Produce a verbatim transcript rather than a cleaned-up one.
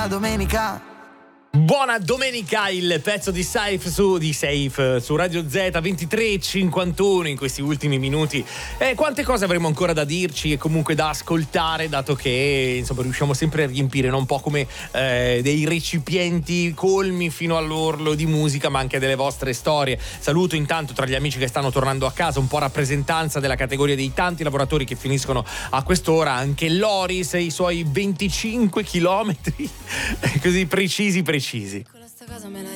domenica. Buona domenica, il pezzo di Safe su, di Safe su Radio Z, ventitré e cinquantuno in questi ultimi minuti. E quante cose avremo ancora da dirci e comunque da ascoltare, dato che insomma riusciamo sempre a riempire, non un po' come eh, dei recipienti colmi fino all'orlo di musica, ma anche delle vostre storie. Saluto intanto tra gli amici che stanno tornando a casa un po' rappresentanza della categoria dei tanti lavoratori che finiscono a quest'ora, anche Loris e i suoi venticinque chilometri così precisi precisi.